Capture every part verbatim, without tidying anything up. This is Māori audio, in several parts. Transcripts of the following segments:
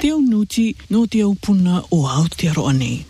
te au nuti no te au puna o Aotearoa nei.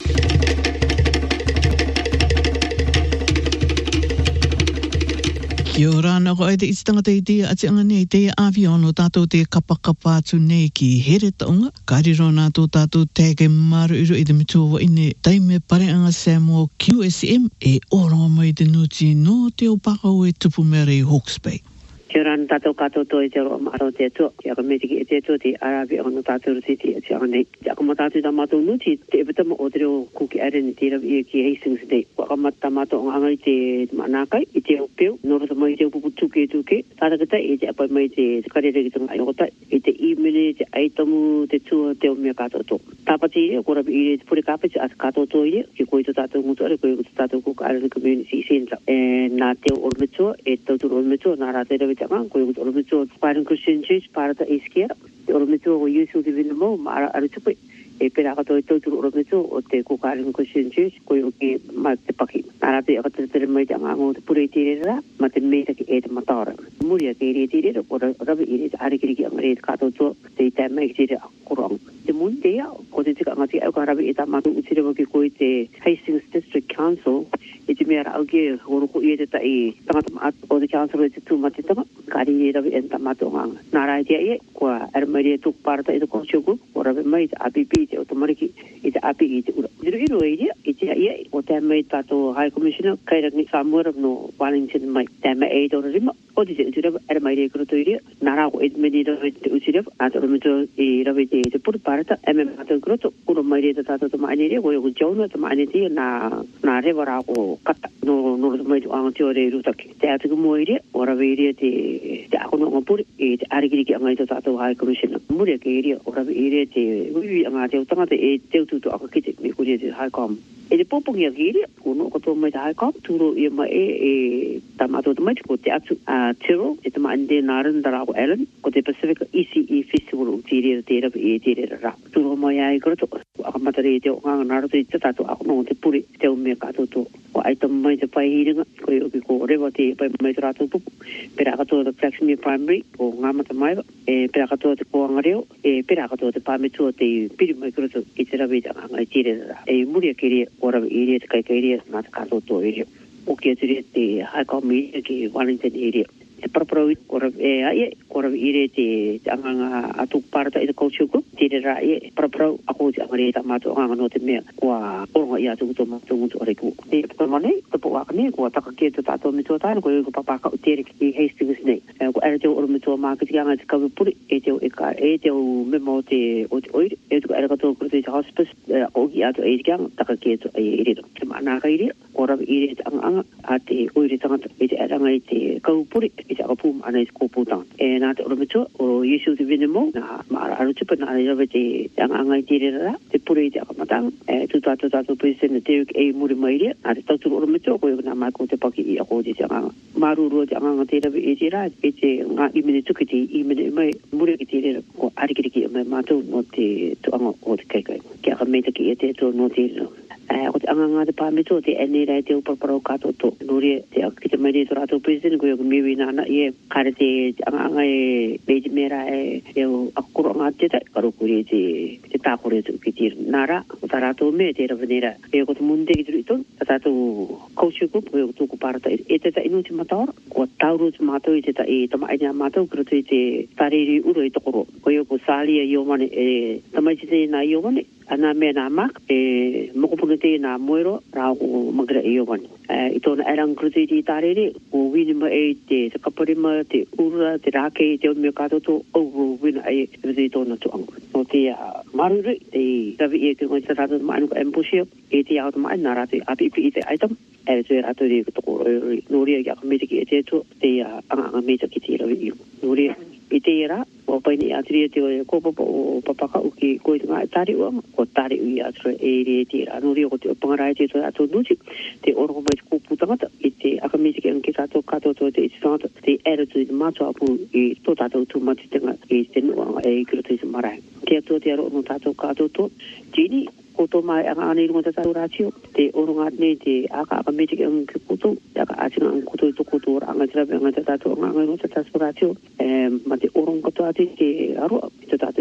Kia ora na ko ai te iti tangata i te ati anga nei te awiono tātou te kapakapa atu nei ki here taunga. Kariro nā tō tātou tege maru iro i te mituwa ine taime pare anga Samuel Q S M e oronga mai te nuti no te o pakau e tupu mere i Hawke's Bay. Kia ora na tātou kato to i te roa maro te atua. Kia ka metiki e te atua te arabi o na tātou ruti te ati anga nei. Kia ka matātou ta mātou nuti te epitama o te reo kuki are ni te rabi e ki Hastings nei. Kwa ka mata mātou anga angai te manākai i te upeo. Nora ta mai te upupu tuke tuke. Tātakata e te apai mai te karere ki tanga iokota. E te imene, te aitamu, te tua, te o mea kato to. Tāpati i ko rabi i re te pure kāpiti a te kato to i re. Ki koe to tātou ngutu are, koe to tātou kuka are ni community centre. E nā te o ormetua, e tauturu ormetua, nā rā te rabi koe o ormetua Byron Christian Church parata Iskera te ormetua o Youth Divina Mo ma ara tupe e pera ka to tauturu ormetua o te Byron Christian Church koe o ki ma te paki ara te aka te mai te anga o te pure tire ra ma te meta ki e te matara muria ke re tire o rabi i re ari ki anga re ka to te te mai ki te korong te mun te ya ko te tika anga te au ka rabi e ta matu utire ki koe te Hastings District Council e te mea rau ke horo ko i te tai tangata o te council e te tūmati tanga kari e rabi e tamato nganga. Nā rai te e, kua aramari e tuk parata i te konshoku, o rabi mai te api pi te otomariki i te api i te ura. Diru iru e rea, i te e, o te mai tato High Commissioner, kairangi Samuera no Wellington mai, te mai e tōra rima, o te te utireva, aramari e kuroto i rea, nā rau e meni rabi te utireva, a te ramito i rabi te te puru parata, e me mato kuroto, uro mai rea te tato te maani rea, koe o jauna te maani tea, nā rewa rā o kata, no no mai tu anga te ore rutaki. Te atu mo i rea, o rabi i rea te te akono ngapuri e te arikiri ki anga i te tātou High Commissioner. Muria ke iria o rabi iria te ui anga te utangata e te ututu aka kite me kuria te High Com. E te popongi a ki iria, kuno kato mai te High Com, turo i mai e e tamato te mai ko te atu a Tiro, e te maande nāran darako Allen, ko te Pacific E C E Festival o te iria te rabi e te iria rā. Turo mai ai kurato, aka matare te o nganga nārato i te tātou akono te puri, te o mea katoto. O aita mai te pai hiringa, koe o ki ko rewa te pai mai te rātou pupu. Pera katoa te Flaxmere Primary, o ngāmata maiwa, e pera katoa te koanga reo, e pera katoa te pāmetua te piri mai kurato i te rabi te anga i tere rā. E muria ke rea, o rabi i rea te kaika i rea, nā te katoa tō i rea. O kia te rea te High Com i rea ki Wellington i rea. E paraparau i korabi e aie, korabi i re te anganga atuk parata i te culture group, tere rā e paraparau ako te angare e ta mātou anganga no te mea kua oronga i atu kuto mātou ngutu ore ku. E pakamane, tapo waka ne, kua taka kia te tātou mitua tāna, kua i ko papaka o tere ki Hastings nei. E ko era te o oro mitua mākati anga te kawipuri, e te o eka, e te o memo o te o te oire, e tuko era katoa kruto i te hospice, o ki atu e te kianga, taka kia te e irido. Te maanaka i rea, korabi i re te anganga, a te oire tangata, e te eranga i te kawipuri, i te akapum ana i te kōpūtanga. E nā te oramitua o Yesu te Venemo, nā maara arutupa nā rewa te anga i te rera, te pure i te akamatanga, e tu tātou tātou president Derek A. Muri Mairea, nā te tauturu oramitua, koe nā mai ko te paki i ako te anga. Marurua te anga te rewa e te rā, e te ngā imene tuki te imene mai, muri ki te rera, ko arikiriki mai mātou no te tuanga o te kaikai. Kia ka meita ki e te to no te rera. Eh, o te anganga te pāmeto, te ene rai te uparparau kato to. Nore, te akita mai te rato president, koe o miwi nana i e kare te anganga e beji mera e e o akuro ngā te tai, karo kuri te te tākore tu ki tira. Nara, o ta rato me te ravanera. E o te munde ki turu iton, ta tātou culture group, koe o tūku parata e te ta inu te mataora. Ko tauru te mātou i te ta e tama aina mātou, karo te te tariri uro i tokoro. Koe o ko sālia i o mane, e tamai te te nā i o mane, ana mea nā mak, e mokopuna te nā moero, rā o magra i o mane. I tōna erang kruti i tārere, o winima e te te kaparima, te ura, te rāke, te o mea kātoto, o wina e kruti i tōna tuanga. No te maruru, te rawi e te ngoi te rātou maanu ka embushia, e te ao te maanu nā rātou api ipi i te aitam, e te rātou re kutoko no rea ki aka meta ki e te atua, te anga anga meta ki te rawi i. No rea, i te era, o paini i atria te kōpapa o papaka o ki koe te ngā e tāre uanga, ko tāre ui atra e re te era. No rea, ko te pangarai te toa ato nuti, te orongo mai te kōpū tangata, i te aka meta ki anke tātou katoa te iti tangata, te era tu i te mātua apu i tō tātou tūmati tenga i te nuanga e kiro te marai. Te atua te aro no tātou katoa tō, Jenny, ko tō mai anga ane runga tātou rātio, te oronga ne te aka aka meta ki anke koto, te aka atinga anke koto i tō koto ora anga te rabi anga tātou anga anga runga tātou rātio, ma te oronga katoa te te aroa, te tātou istangata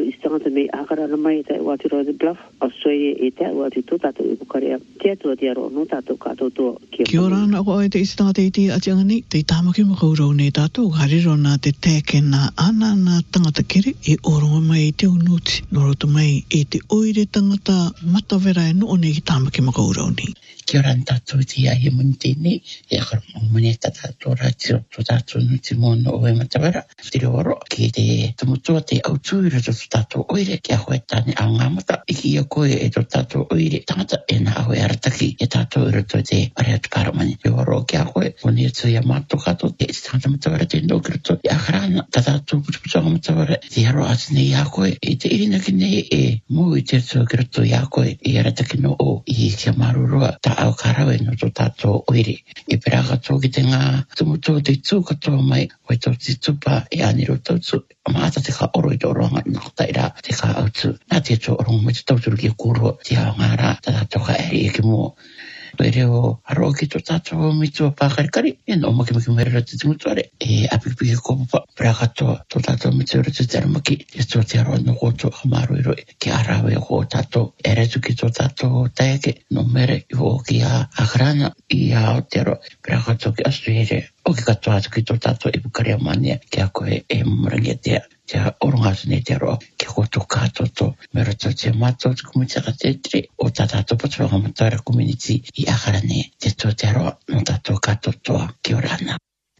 me akara na mai te watu ro de bluff Australia e te watu to tato i bukarea te to te ro no tato ka to to Kia ora ana ko te ista te te atianga ni te tamaki mo kaurau ne tato hariro na te teke na ana na tangata kere e oronga mai te unuti noroto mai e te oire tangata matawera e no ne ki tamaki mo kaurau ni Kia ora tato te ai mun tini e akara mone tato ratio to tato nuti mono o e matawera te oro ki te tumutua te autuira to tato oire kia hoe tane a ngamata iki ia koe e to tato oire tangata e na ahoe arataki e tato iro to te area tukaramani te oro kia hoe poni e tui a mato kato te tangata matawera te nokira to i akarana ta tato putuputua matawera te haro atine i a koe e te irina ki nei e mo i te tui kira to i a koe i arataki no o i kia marurua ta au karawe no to tato oire i peraga tō ki te ngā tumutua te tū katoa mai hoi tō te tupa e aniro tautu maata te ka oro i tō ronga i nako taira te ka autu nā te tō ronga mai te tauturu ki a kūrua te hao ngā rā ta tato ka eri e ki mua Toi reo haro ki tō tato o mitua pākarikari e no maki maki mwerera te timutuare e apikipiki kōpapa pera katoa tō tato o mitua te te aramaki e tō te haro no kōto hamaru i roi ki arawe o kō tato e retu ki tō tato taeke no mere i o ki a akarana i a Aotearoa pera katoa ki Australia o ki katoa atu ki tō tato i Pukaria Mania ki a koe e marangia tea te oronga atu nei te aroa ki koto kātoto me roto te mātou te kumitaka te tre o tā tātou patuanga matara community i akarane te tō te aroa no tātou kātotoa ki orana.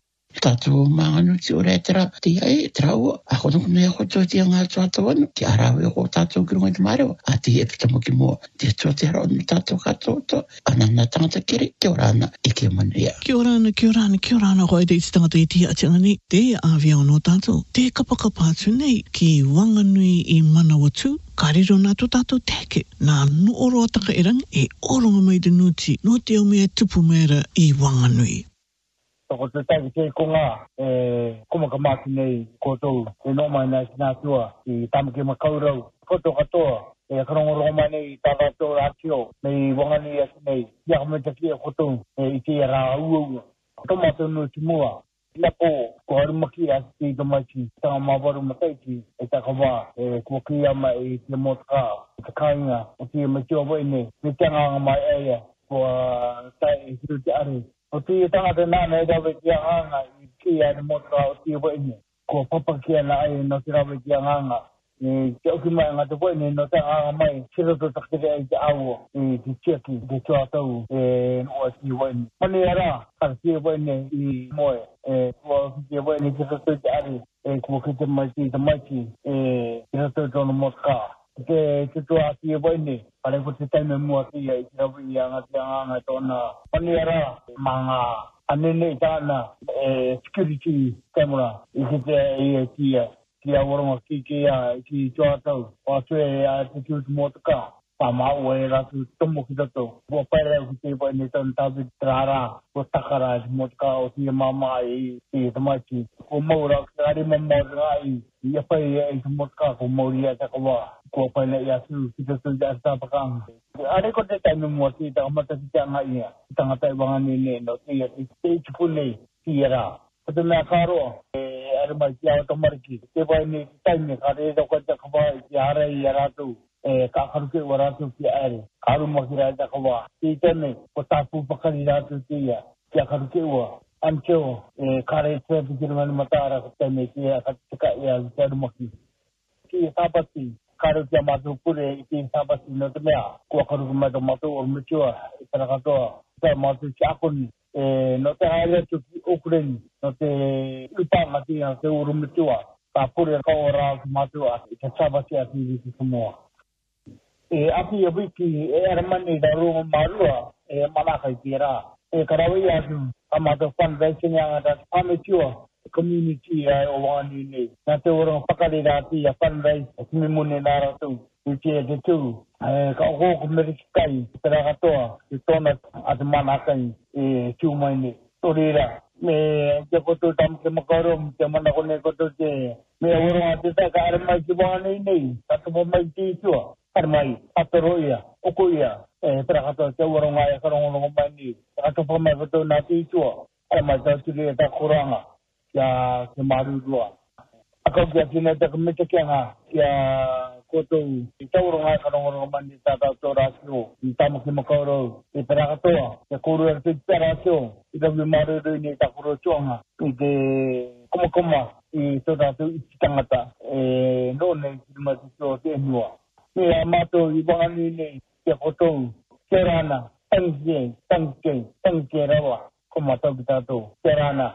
Tātou mānganuti o reitera te iai e traua a kono kune a koto te ngā tātou anu ki arawe o tātou ki runga i te mareo a te e pitamo ki mua te tō te aroa no tātou kātoto anana tangata kere ki orana i ke manuia. Kia ora ana, kia ora ana, kia ora ana koe te isi tangata i tia atianga ni te awia no tātou te kapakapa atu nei ki wanganui i Manawatu kariro nā tō tātou teke nā no oro ataka e rangi e oronga mai te nuti no te au mea tupu mera i wanganui. Ko te tai te konga e kumaka maki nei koutou e no mai nai sina tua i tamaki makaurau koto katoa e karongo mai nei tāra tō ratio nei wangani ati nei ia kametaki e koutou e i te ara uau tomato no timua Lapo ko harumaki ati tomachi tanga mawaru mataiki e takawa e kukia mai te motka te kainga o te matio wene te tanga mai eia ko tai hiru te are O te tangata nāna e rawe ki a nganga i ki a ni motra o te wene. Ko papa ki a na ai no te rawe ki a nganga. E te oki mai ngā te wene no te nganga mai. Sira to takere ai te awo. E te tiaki, te tua tau e no a te wene. Mane ara, kara te wene i moe. E kua ki te wene ki te te ari. E kua ki te maiti te maiti. E ki te tono motka. Ke te tua ati e wene, pare ko te taime mua ki ai te rawi i anga te anga tōna pani ara mga anene i tāna e security camera i ki te e kia ki a waronga ki ki a ki tua tau o atu e a te kiuti motaka pa mau e ratu tomo ki tato kua paere ki te wene tōna tabi trara ko takara i motaka o tia mama i i tamaiti ko maura ki ari mamaura i i a pai e i motaka ko mauri a takawa ko pai na ia su kita su ja sta pakang are ko te taime mo ti ta mata ti nga ia tanga tai bangani ne no ti ti te pule ti era te me karo e are mai ti auto marki te pai ni taime kare do ko ta kaba ti are ia ra tu e ka kharu ke wara tu ti are karu mo ki ra ta kaba ti tene ko ta pu pakani ra tu ti ia ti kharu ke wa ancho e kare te ti man mata ra te me ki a ka ka ia ta mo ki ki sapati Karo kia mātou pure i te sabasi no te mea. Kua karu ki mātou mātou o mitua i tana katoa. Kia mātou ki akoni. E, no te haere atu ki Auckland. No te upanga ti a te uru mitua. Ka pure ka o rā ki mātou a i te sabasi a ti wiki Samoa. E api a wiki e aramani da runga marua e manaka i te rā. E karawi atu a mātou fundraising a ngata pamitua. Community ai o wani nei na te ora pakari rati a fundraise e me mone na ratu i te te tu e ka o ko me kai tera katoa i tona a te mana kai e tu mai nei torira me te koto tam ke makaro te mana ko ne koto te me ora te ta ka ar mai ki wani nei ta to mai ti tu ar mai atoroia o ko ia e tera katoa te ora ngai ka rongo ngo mai ni ta to mai koto na ti tu ar mai ta tu le ta kuranga ya ke maru dua. Ako kia kina te kumita kia ngā kia koto i tauronga karongoronga mani tata torasio i tamaki makauro i perakatoa te kuru e te tarasio i tabi maruru ni takuro chonga i te koma koma i totatu i tangata e no nei kilomati so te nua ni amato i wangani nei te koto kerana tangke tangke tangke rawa koma tabi tato kerana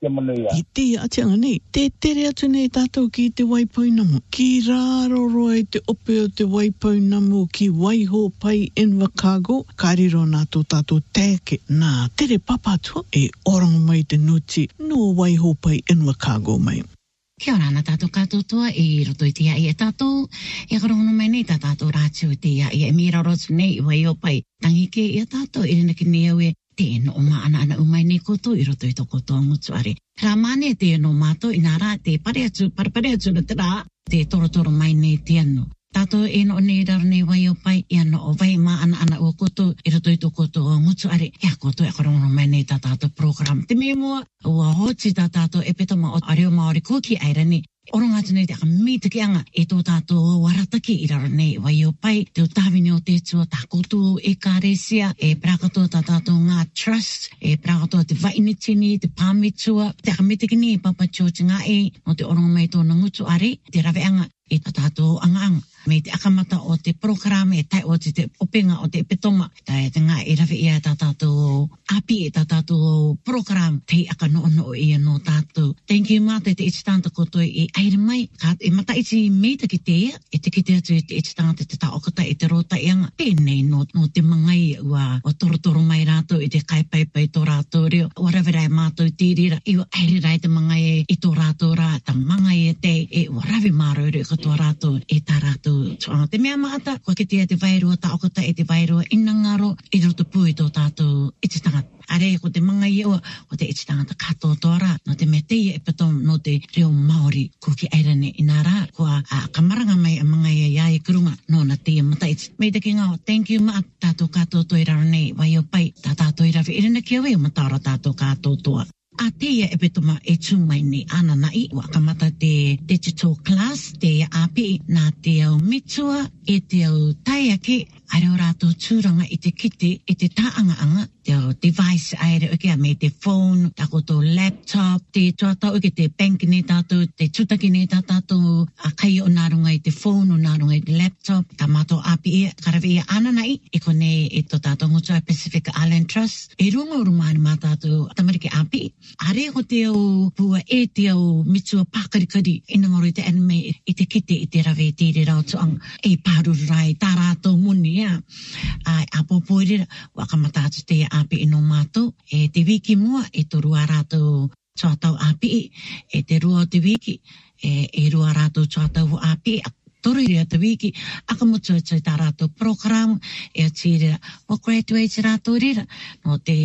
I te atianga nei, te tere atu nei tātou ki te waipoinamu. Ki rāro roe te ope o te waipoinamu ki waiho pai Invercargill. Kairiro nā tō tātou tēke nā tere papatua e orango mai te nuti no waiho pai Invercargill mai. Kia ora ana tātou katoa e roto i te ai e tātou. E karongono mai nei tā tātou rātio i te ai e mira rotu nei i waiho pai. Tangike i a tātou e rena ki nea ue. Te no ma ana ana umai nei koto i roto i toko toa ngutuare. Rā mane te no mātou i nā rā te pare atu, parapare atu na te rā, te toro toro mai nei te anu. Tātou e no nei raro nei wai o pai, i ano o vai ma ana ana o koto i roto i toko toa ngutuare. Ea koto e karongono mai nei tā tātou program. Te me mua, ua hoti tā tātou e petama o areo Māori kuki airani. Oronga atu nei te aka mita ki anga e tō tātou warataki i raro nei wai o pai, te o tāwini o te tua tā koutou e kāresia, e prakatoa tā tātou ngā trust, e prakatoa te vainitini, te pāmitua, te aka mita ki ni e papa George ngā e, no te oronga mai tōna ngutu are, te rawe anga e tā tātou anga anga. Me te akamata o te program e tai o te, te openga o te epitoma. Tai te ngā e rawe ia tā tātou api e tā tātou program te aka no ono i no tātou. Thank you mā te te iti tānta kotoi e aere mai. Ka e mata iti meita ki te ea, e te ki te atu e te iti tānta te tā okata e te rota e anga. Pēnei no, no te mangai ua o toro toro mai rātou i te kaipaipai tō rātou reo. Warawera e mātou tīrira, i o aere rai te mangai e i tō rātou rā, ta mangai e te e warawe māroere i tō rātou e tā rātou. Tuanga te mea maata, kua ke tea te vairua, ta okata e te vairua ina ngaro, i roto pui tō tātou iti tangata. Are ko te manga i ua, ko te iti tangata katoa tōra, no te mea teia e patom no te reo Māori kuki airane i nā rā, kua a kamaranga mai a manga i a iai kurunga, no na teia mata iti. Mei te ki ngao, thank you maa tātou katoa tō i raro nei, wai o pai, tā tātou i rawe, irina kia wei o mataora tātou katoa toa. A teia e petoma e tūmai ni ana nai, wakamata te digital class, te api, nā te au mitua, e te au taiake, are o rātou tūranga i te kite, e te tāanga anga, te au device aere oke a me te phone, tako tō laptop, te tuatau oke te bank ne tātou, te tutaki ne tātou, a kai o nārunga i te phone, o nārunga i te laptop, tā mātou api e, karawe e ana nai, e kone e tō tātou ngutua Pacific Island Trust, e runga urumāni mā tātou tamariki api, are ko te au pua e te au mitua pākarikari, ina ngoro i te anime i te kite i te rawe te re rau tuang, e pāruru rai, tā rātou muni, ia, ai apopoirira, wakamata atu te api ino mātou, e te wiki mua, e to rua rātou tuatau api, e te rua o te wiki, e, e rua rātou tuatau api, toru i rea te wiki, akamutu atu tā rātou program, e a tīrira, o graduate rātou rira, no te,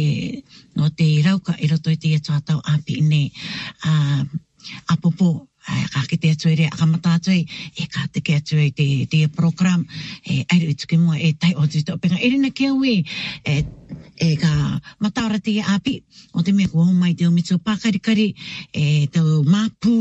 no te rauka, i roto i te tuatau api ne, uh, apopo, Ai, ka ki te atu e rea akamata atu e, e ka te ke atu e te, te program, e airu i tuki mua e tai o te openga. E rina kia ue, e, e ka mataora te api, o te mea kua homai te o mitu pākarikari, e te māpū,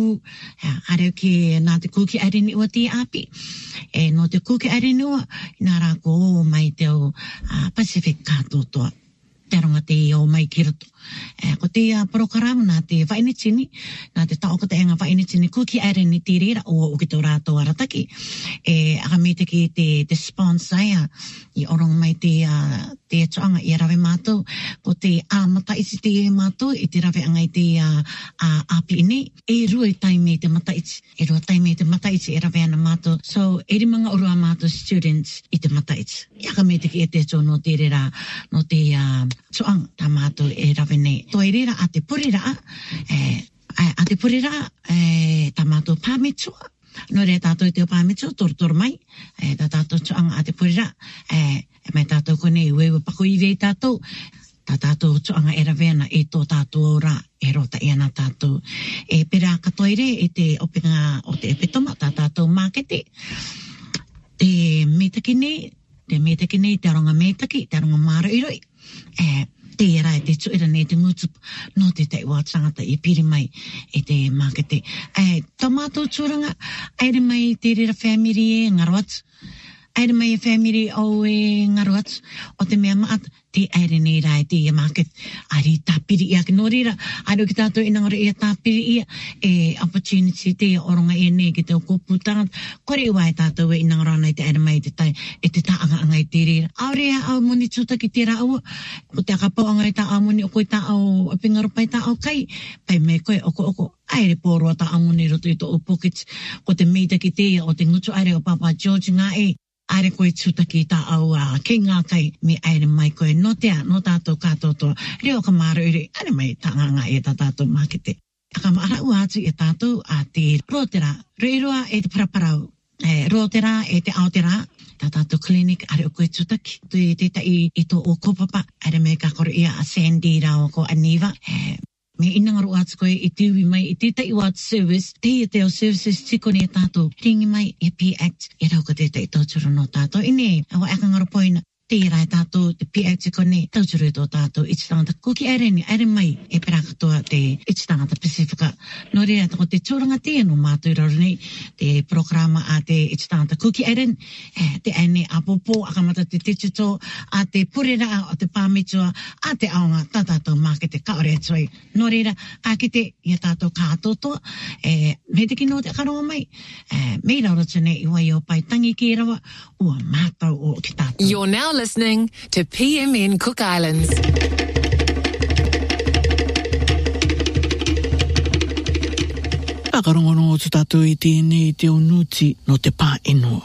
areu ki nā te kuki arini ua te api, e no te kuki arini ua, nā rā kua homai te o uh, Pacific katotoa. Te aronga te o mai ki roto. E, ko te uh, program nā te whainitini, nā te taokata e ngā whainitini kuki aere ni te rira o o ki tō rātou arataki. E aka me te ki te, te sponsor ia, i orong mai te, uh, te tuanga i rawe mātou, ko te āmata isi te e mātou, i te rawe angai te uh, uh, api ini, e rua i taime te mata iti, e rua taime te mata iti e rawe ana mātou. So, e rimanga urua mātou students i te mata iti. I aka me te ki e te tō no te rira, no te uh, tuanga tā mātou e rawe nei. Toi rira a te purira, e, a te purira, e, tā mātou pāmitua. No rea tātou te o pāmitua, toro toro mai, e, tā tātou tuanga a te purira, e, e mai tātou kone i wewe pako i vei tātou, tā tātou tuanga e rawe ana e tō tātou ora, e rota i ana tātou. E pera katoire e te openga o te epitoma, tā tātou mākete, te metaki nei, te metaki nei, te aronga metaki, te aronga māra iroi, e, te era e te tuira ne te ngutu no te te ua tangata i piri mai e te makete. E tomato turanga, aere mai te rira family e ngaruat. Aere mai e family o e ngaruat. O te mea maat, te aere nei rai te ia market. Ari tāpiri ia ki no rira. Ari o ki tātou inangara ia tāpiri ia. E opportunity te oronga e ne ki te o kopu tangat. Kore iwa e tātou e inangara nei te aere mai te tai. E te taanga anga i te rira. Aore a au moni tuta ki te raua. Ko te akapau anga i ta au moni o koe ta au pingarupai ta au kai. Pai me koe oko oko. Aere pōroa ta au moni roto i to o pockets. Ko te meita ki te ia o te ngutu aere o Papa George ngā e. Aere koe tuta ki ta au a uh, kei ngā kai me aere mai koe no tea, no tātou kātotoa. Reo ka māra ure, aere mai ta nganga e ta tātou makete. Aka maara ua atu e tātou a te rotera, reiroa e te paraparau, e, rotera e te aotera, ta tātou klinik, aere o koe tutaki. Tu e te tai i to o kopapa, aere mai ka kore ia a Sandy rao ko Aniva. E, me inangaru atu koe i tiwi mai i te tai watu service, te i te o services tiko ni a tātou. Ringi mai e P-Act, e rau ka te tai tauturu no tātou. Ine, awa aka ngaro poina, te i rai tātou, te P-Act tiko ni tauturu to tātou. I te tangata kuki aere ni, aere mai e perakatoa te i te tangata Pasifika. No rea tako te tūranga te no mātou raro ni, te programa a te i te tangata kuki aere ni, e, te aene a popo, akamata te digital, a te purera, a te pāmitua, a te aonga, tā tātou makete kaore atuai. No rea, a ki te i a tātou kātotoa, e, me te kino te karoa mai, e, me raro tune i wai o pai tangi ki rawa, ua mātou o ki tātou. You're now listening to P M N Cook Islands. Akarongono o te tātou i tēnei te unuti no te pā eno.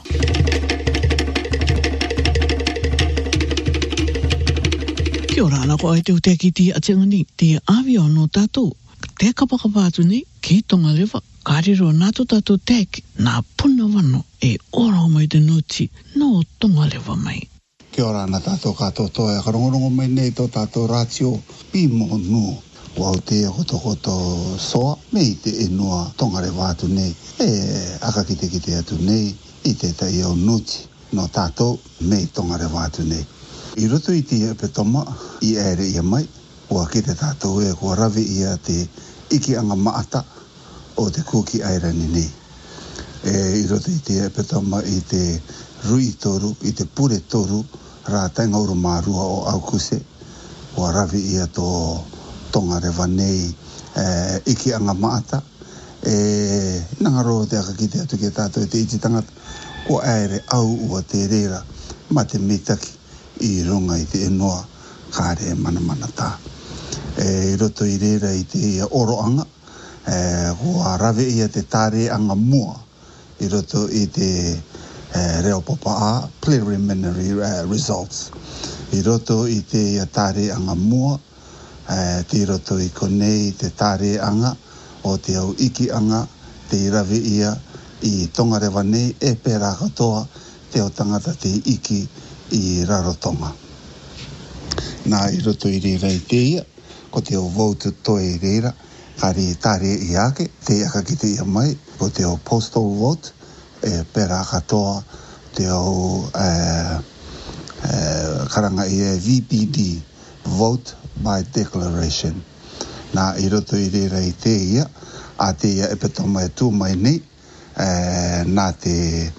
Kia ora ana ko ai te uteki ti a te ngani, te awio no tātou. Te kapakapa atu ni, ki tonga lewa, kāriro nātu tātou teki, nā puna wano e ora mai te nuti, no tonga lewa mai. Kia ora ana tātou kātou toa, e karongorongo mai nei tō tātou rātio, pi mo nu, wau te koto koto soa, mei te enua tonga lewa atu nei, e aka kite kite atu nei, i te tai au nuti, no tātou, mei tonga lewa atu nei. I roto i te epe toma, i ere ia mai, ua ki te tātou e kua rawi ia te iki anga maata o te kuki airani nei. E i roto i te epe toma i te rui toru, i te pure toru, rā tainga uru mārua o Aukuse, ua rawi ia tō tonga rewa nei e, iki anga maata. E nangaro te aka ki te atu ki tātou e te iti tangata, ko aere au ua te reira, ma te mitaki i runga i te enoa, kāre e mana mana tā. E i roto i reira i te ia oroanga, e ua rawi ia te tāre anga mua, i roto i te Uh, reo popa a preliminary uh, results. I roto i te ia tāre anga mua, uh, te roto i konei te tāre anga o te au iki anga, te irawi ia i tonga rewa nei e pērā katoa te o tangata te iki i rarotonga. Nā i roto i reira i te ia, ko te o vote toi i reira, kari tāre i ake, te aka ki te ia mai, ko te o postal vote, e pera katoa te au uh, uh, karanga i e V P D, Vote by Declaration. Nā i roto i reira i te ia, a te ia e petoma e tū mai nei, uh, nā te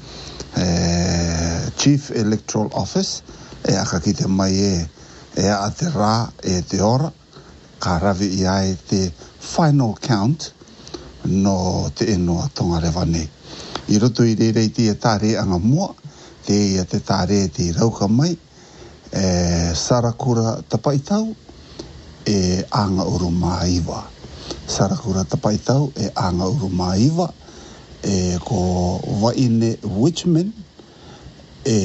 uh, Chief Electoral Office, e aka ki te mai e, e a te rā e te ora, ka rawi i ai te final count no te enoa tonga rewa nei. I roto i reira i te tāre anga mua, te ia te tāre te rauka mai, e Sarakura tapaitau, e anga uru maiwa. Sarakura tapaitau, e anga uru maiwa, e ko Waine Witchman, e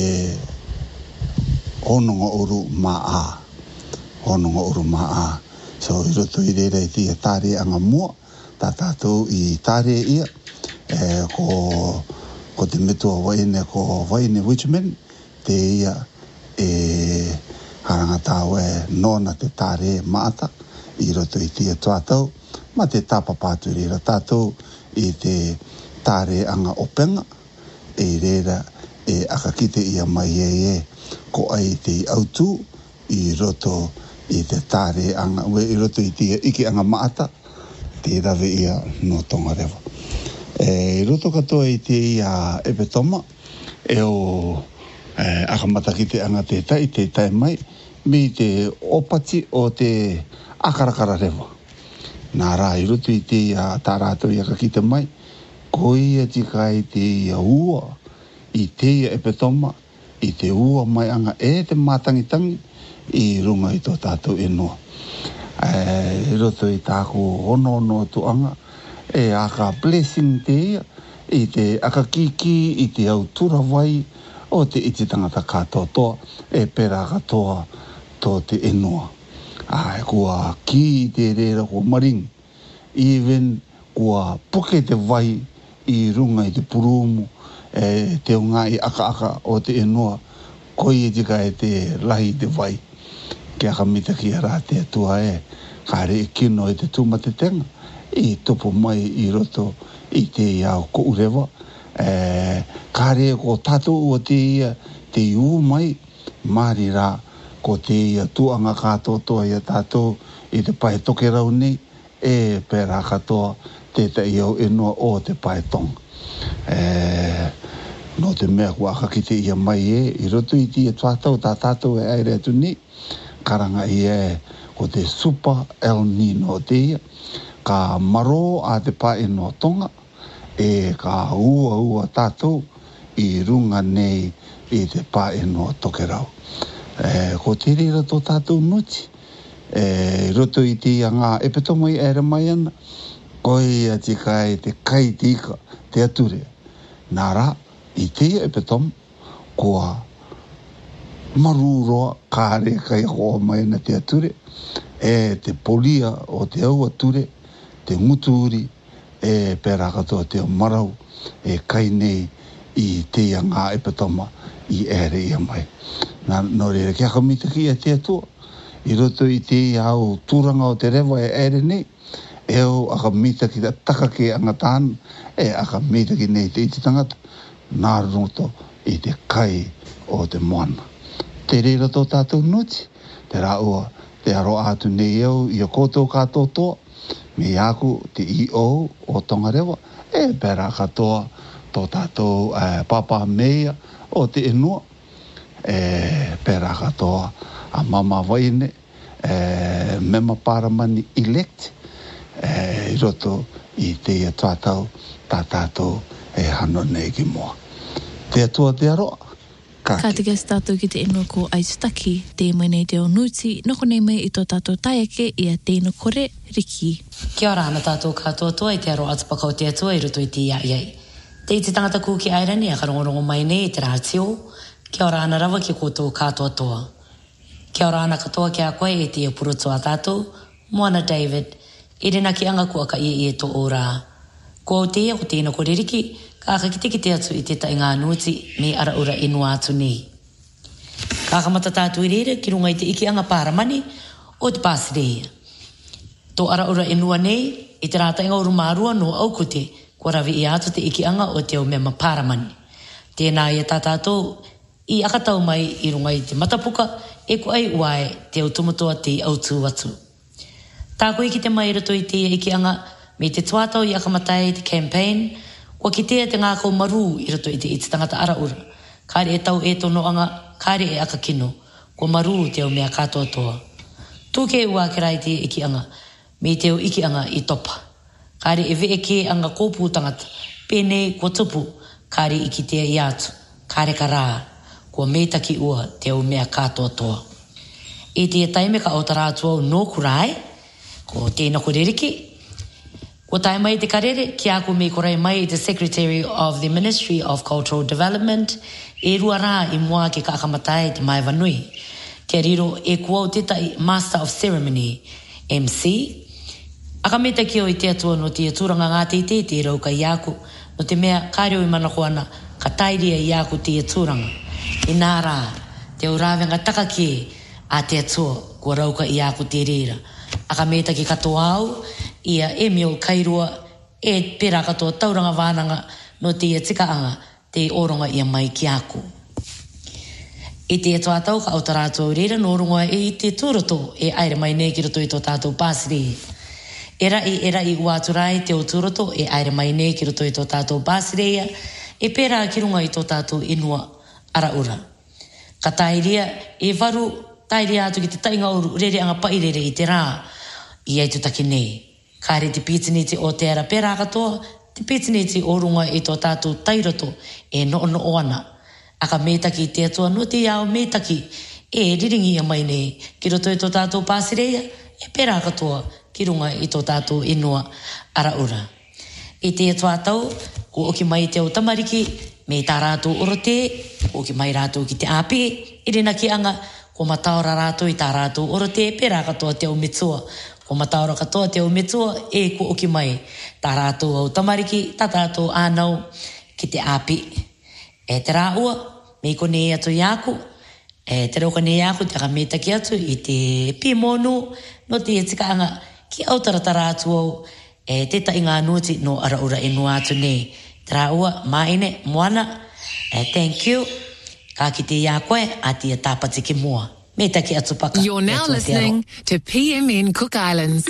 hononga uru maa. Hononga uru maa. So i roto i reira i te tāre anga mua, tā tātou i tāre ia, e ko, ko te metua waine ko Waine Witchman, te ia e haranga tāu e nona te tāre maata, i roto i tia tuatau, ma te tāpapātu reira tātou i te tāre anga openga, e reira e akakite ia mai e e, ko ai te autu, i roto i te tāre anga ue i roto i te iki anga maata te rawe ia no Tongarewa. E, I roto katoa i te ia Epetoma e o e, akamata ki te anga te tai, te tai mai mi te opati o te akarakara rewa. Nā rā i roto i te ia tā rātou ia kakita mai ko ia tika i te ia ua i te ia Epetoma i te ua mai anga e te mātangitangi i runga i tō tātou inua. E roto i tāko ono no tuanga e aka blessing te ia i te aka kiki i te au tura vai o te iti tangata katoa e pera katoa tō te inua. Ai kua ki i te rera ko maring even kua puke te vai i runga i te purumu e te unga i aka aka o te inua koi e tika e te lahi te vai. Ke aka mita ki ara te atua e kare i kino i te tūmate tenga i topo mai i roto i te iau ko urewa e, kare ko tātou o te ia te iu mai mari rā ko te ia tuanga kātoa toa ia tātou i te pae toke rau nei e pērā katoa te te iau inua o te pae tonga e, no te mea kua aka ki te ia mai e i roto i te ia tātou tā tātou e aere atu nei karanga i e ko te Super El Nino te ia ka maro a te pae no Tonga e ka ua ua tātou i runga nei i te pae no Tokerau. E, ko te rira tō tātou nuti e roto i te ia ngā Epetoma i ere mai ana ko ia tika e te kai tika te ature. Nā rā i te ia Epetoma kua maruroa kāre kai hoa mai na te ature e te polia o te au ature te nguturi e pera katoa te marau e kai nei i te ia ngā Epetoma i ere ia mai. Nā no rere kia kamita ki a te atua i roto i te ia au tūranga o te rewa e ere nei e au aka mita ki ta taka ki angatāna e aka mita ki nei te iti tangata nā roto i te kai o te moana. Te reira tō tātou nuti, te rā ua, te aro atu nei au i a koutou kātou toa, me aku te I O o Tongarewa, e pera katoa tō tātou eh, papa meia o te inua, e pera katoa a mama waine, e, mema paramani elect, e, i roto i te ia tātou, tā tātou e hano nei ki moa. Te atua te aroa. Ka te kes tātou ki te inua ko Aitutaki, te mai nei te o Nuti, noko nei mai i tō tātou taiake i a tēnu kore Riki. Kia ora ana tātou katoa toa i te aroa atupaka o te atua i roto i te ia iai. Te iti tangata kū ki airani a karongorongo mai nei i te rātio, kia ora ana rawa ki koutou katoa toa. Kia ora ana katoa ki a koe i te apuro toa tātou, Moana David, i rena ki anga kua ka i e tō ora. Ko o te ia ko tēnu kore Riki, ka kakite ki te atu i te tai ngā Nuti me ara ura inua atu nei. Ka kamata tātou i reira ki runga i te iki anga pāramani o te Pāsireia. Tō ara ura inua nei i te rāta inga uru mārua no aukute kua rawi i atu te iki anga o te o mema pāramani. Tēnā i a tātātou i akatau mai i runga i te matapuka e ko ai uae te au tumutoa te au tū atu. Tāko i ki te mai rato i te iki anga me te tuatau i akamatai te campaign Kua ki tea te ngā kou maru i rato i te iti tangata ara ura. Kāre e tau e tono anga, kāre e aka kino. Kua maru te o mea katoa toa. Tūke ua ke rai te iki anga, me te o iki anga i topa. Kāre e vee ke anga kōpū tangata, pēne kua tupu, kāre i ki tea i atu. Kāre ka rā, kua mētaki ua te o mea katoa toa. E te e taime ka o tarātua o nōku rai, ko tēnā kore Riki, Ko tae mai te karere, ki ako me korei mai the Secretary of the Ministry of Cultural Development, e rua rā i mua ke ka akamatai te mai vanui. Kia riro e kua o te tai Master of Ceremony, M C. Akameta ki o i te atua no te aturanga ngā te te te rau ka iaku, no te mea kāreo i mana koana, ka tairia i iaku te aturanga. I nā rā, te urawenga taka ki a te atua, kua rau ka iaku te reira. Akameta ki katoa au, ia Emil Kairua e pera katoa tauranga wānanga no te ia tikaanga te oronga ia mai ki aku. I te ato atau ka auta rātou reira no rungoa e i te tūroto e aere mai nei ki roto i tō tātou pāsiri. Era i era i uaturai te o tūroto e aere mai nei ki roto i tō tātou pāsireia e pērā ki runga i tō tātou inua ara ura. Ka tairia e varu tairia atu ki te tainga uru rere anga pairere i te rā i ai tutaki nei. Ka re te pitiniti o te ara pērā katoa, te pitiniti o runga i tō tātou tairoto e no no oana. Aka mētaki te atua no te iao mētaki e riringi a mai nei ki roto i tō tātou pāsireia e pērā katoa ki runga i tō tātou inua ara ura. I te atua tau, ko oki mai te o tamariki, me tā rātou orote, ko oki mai rātou ki te āpi, i rina ki anga, ko mataora rātou i tā rātou orote, pērā katoa te o mitsua. Ko mataora katoa te o mitsua, e ko oki mai tā rātou au tamariki, tā rātou ānau ki te āpi. E te rā ua, me ko nei atu iāku, e te rauka nei iāku, te akamētaki atu i te pimonu, no te etika anga ki autarata rātu au, e te tainga anuti no ara ura e no atu nei. Te rā ua, maine, moana, e thank you, ka ki te iākoe, a tia tāpati ki mua. Me taki atu paka. You're now listening to P M N Cook Islands.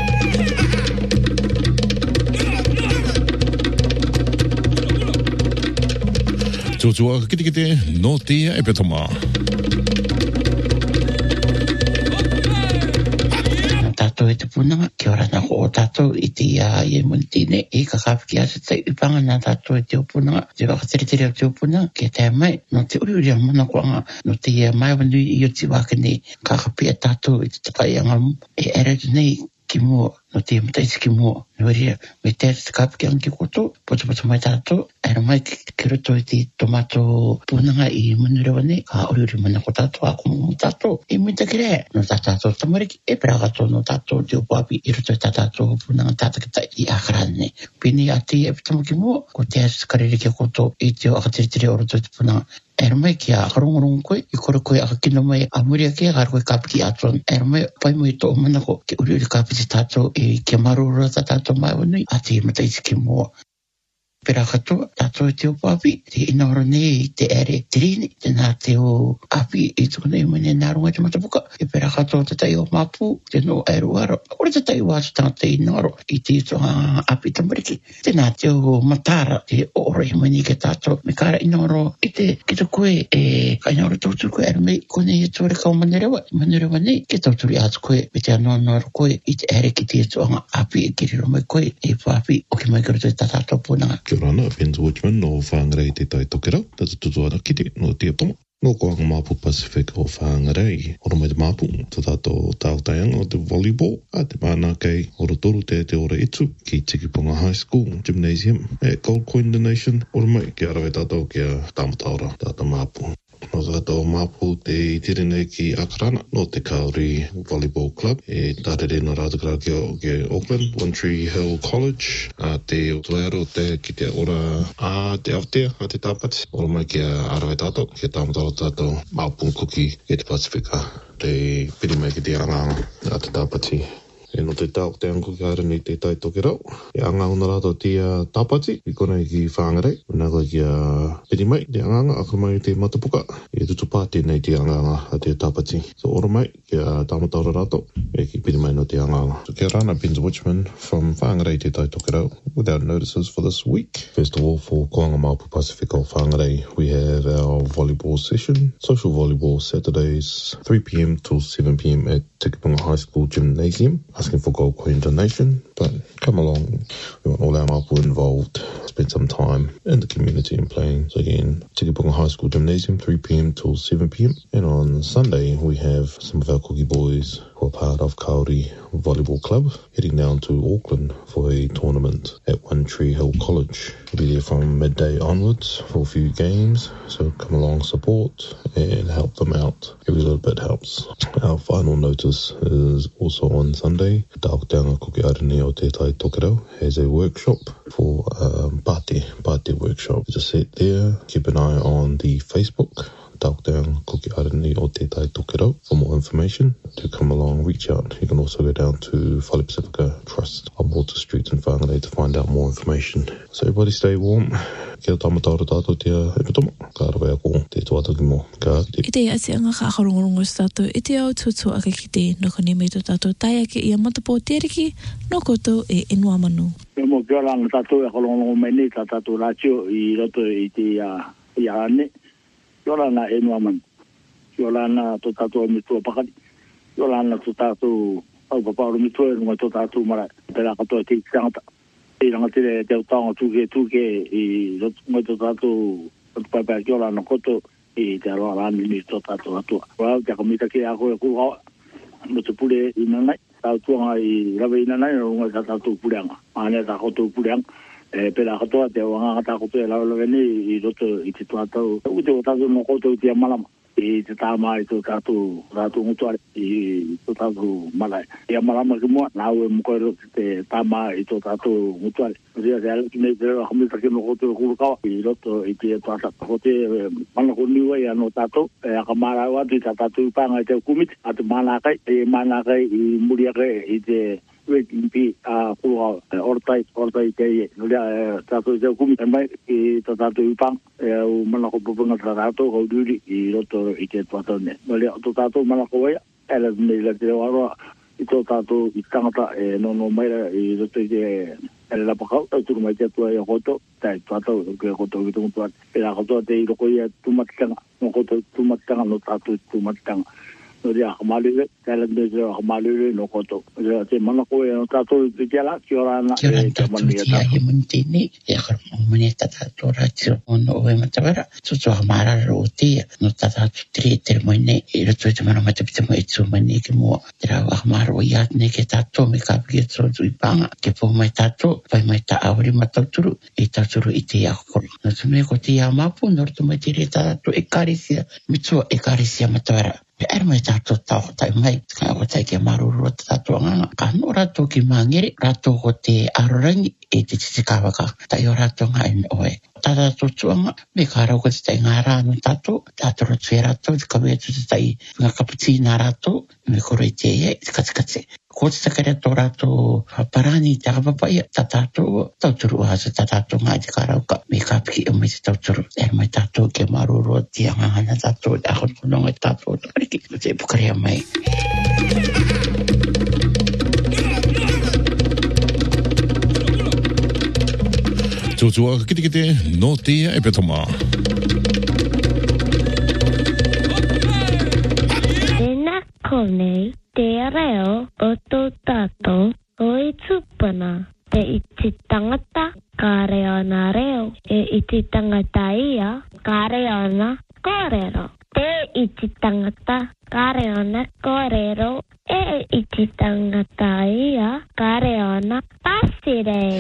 Tūtua kite kite no tia e petoma. Tātou e te punanga, kia ora nako o tātou i te ia i e muntine, i ka kāpiki asa te upanga nā tātou e te o punanga, te wakatere o te o punanga, kia te mai, no te uri uri a mana koanga, no te ia mai wanui i o te waka nei, ka kapia tātou i te takai angamu, e ere tu nei, ki mua, no te mataisi ki mua, no ria, me te te kāpiki anki koto, poto poto mai tātou, era mai ki roto i te tomato punanga i munurewa nei, ka uri uri mana ko tātou, a kumu tātou, i muita ki rea, no tā tātou tamariki, e pera kato no tātou te opapi, i roto i tā tātou punanga tātakita i akarane nei. Pini a te e pitama ki mua, ko te asa karere ki koto, i te o akatiritiri o roto i te punanga. Era mai ki a karongorongo koe, i kore koe aka kino mai a muria ke, a koe kāpiki atuan. Era mai pai mo i tō mana ko, ke uri uri kāpiti tātou, i kia marura tā tātou mai wanui, a te mataisi ki mua. Pera katoa, tātou e te opapi, te inaora nei te ere te rini, te nā te o api i tuku nei mene nā runga te matapuka. E pera katoa te tai o mapu, te no aeru aro. Ore te tai o atu tangata i inaoro, i te ito api tamariki. Te nā te o matara, te ora i mani ke tātou. Me kāra inaoro, i te kita koe, e ka inaoro tauturu koe ere mei, ko nei e tōre kau manerewa. Manerewa nei, ke tauturu i atu koe, me te anoa noara koe, i te ere ki te ito api e kiriro mai koe, e papi, o ki mai karo te tātou pōnanga. Kia rana, Benz Watchman no whangarei te tai tokera, tata tutuana kite no te apoma. No koanga Mapu Pacific o whangarei, ora mai te Mapu, te tato tāutaianga o te volleyball, a te mana kei ora toru te te ora itu, ki Tikipunga High School Gymnasium at Gold Coin Donation, ora mai ki arawe tātou kia tamataora, tata Mapu. No tātou Mapu te itirene ki Akarana, no te Kauri Volleyball Club, e tārere no rātakara ki, ki Auckland, One Tree Hill College, a te utuero te ki te ora a te Aotea, a te tāpati, ora mai ki a arawe tātou, ki a tāmataro tātou Mapu Kuki ki te Pasifika, te piri mai ki te anganga a te tāpati. E no te tau te anko ki haere ni te tai toke rau. E anga una rato te uh, tāpati, i konei ki whangarei. Nā koe ki a uh, piri mai, te anganga, aka mai te matapuka. E tutu pāti nei te anganga a te tāpati. So ora mai, ki a uh, tāmataura rato, e ki piri mai no te anganga. So kia rana, Benz Watchman from Whangarei te tai toke rau, without notices for this week. First of all, for Koanga Mapu Pacific o Whangarei, we have our volleyball session. Social volleyball Saturdays, three p.m. till seven p.m. at Tikipunga High School Gymnasium. Asking for Gold Coin donation, but come along. We want all our Mapu involved. Spend some time in the community and playing. So again, Tikipunga High School Gymnasium, three p.m. till seven p.m. And on Sunday, we have some of our cookie boys who are part of Kauri Volleyball Club heading down to Auckland for a tournament at One Tree Hill College. We'll be there from midday onwards for a few games. So come along, support and help them out. Every little bit helps. Our final notice is also on Sunday. Tāoteanga Kuki Arene o Te Tai Tokerau has a workshop for um, Pāti, Pāti workshop. Just sit there, keep an eye on the Facebook. Tāoteanga Kuki Arene o Te Tai Tokerau for more information. To come along, reach out. You can also go down to Whale Pacifica Trust on Water Street in Whangarei to find out more information. So everybody stay warm. Kia tamataura tātou te e pitoma. Ka arawe ako te tātou atoki mo. Ka I te ati anga ka akarongorongo sa tātou, i te au tutua aka ki te noko ne me tō tātou taia ke ia matapo teriki, no koto e enua manu. E mo kia ranga tātou e akarongorongo mai nei, tā tātou rātio i roto i te i ane. Kia ranga e enua manu. Kia ranga tō tātou mitua pakari. Kia ranga tō tātou au papauro mitua e runga tō tātou mara. Pera katoa te tangata. I ranga tere te utanga tūke tūke i roto ngai tō tātou pai kia ranga koto i te aroa rani ni tō tātou atua. Wau, te akamita ki a koe kūrao. No te pule i nanai. Tau tuanga i rawe i nanai, runga tā tātou puleanga. Ane tā koto puleanga. E pera katoa te wanga tā koto e lau lawe ni i roto i te tuatau. Tau te o tātou no koto i te amalama. I te tāma i tō tātou tātou ngutuare i tō tātou malai. I amalama ki mua, nāu e mukoero te tāma i tō tātou ngutuare. Ria te ala ki nei te rewa hamita ki no koto e kurukawa i roto i te tuata. Ko te manako niwa i ano tātou, e aka mara watu i tā tātou i pānga i te kumiti, a te mānakai, e mānakai i muriake i te Wekimpi a kurukawa, ortai, ortai kei, ria tātou i te kumiti, mai i tā tātou i pānga, e au manako pupunga tā tātou, kau duri i roto i te tuatau ne. Ria tō tātou manako waia, ele nei la te rewaroa, i tō tātou i tangata e nono maira i roto i te ele la pakau, au turu mai te atua i a koto, tai tuatau, ke koto i tungu tuat. E la kotoa te i roko i a tumatitanga, no koto tumatitanga no tātou tumatitanga. No ria hamalire, tēla nei te hamalire no koto. Ria te manako e no tātou i te ala, ki ora ana e te mani a tātou. Kia muni tēnei, e akarongo mani e tātou rātiro ono o e matawara, tutu hamarara o tia, no tātou tere tere moi nei, e rato e te mana matapita mo e tū mani ke mua, te rau ahamara o iat nei ke tātou, me kāpiki e tōtu i pānga, ke pō mai tātou, pai mai tā awari matauturu, e tāturu i te akoro. No tu me ko te ia mapu, no rato mai tere tātou e kārisia, mitua e kārisia matawara. E ere mai tātou tau tai mai, ka o tai ke maruru o tātou nganga. Ka no rato ki mangere, rato ko te arorangi e te titi kawaka. Tai o rato ngai me oe. Tātou tuanga, me ka rau ko te tai ngā rānu tātou, tātou rato e rato, te kawea tu te tai ngā kaputina rato, me kore te e, te katikate. Ko te takare tō rato parani te akapapaia, tā tātou, tauturu asa tā tātou ngā te karauka, me ka piki o me te tauturu. Ere mai tātou ke maruru o te angangana tātou, te akotononga tātou, takariki, te pukarea mai. Tūtua kite kite no tia e petoma. Tēnā konei te reo o tō tātou o i tūpana. Te iti tangata ka reo na reo. E iti tangata ia ka reo na kōrero. Te iti tangata ka reo na kōrero. E iti tangata ia ka reo na pasire.